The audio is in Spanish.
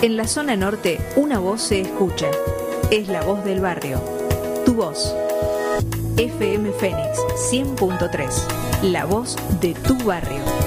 En la zona norte, una voz se escucha. Es la voz del barrio. Tu voz. FM Fénix 100.3. La voz de tu barrio.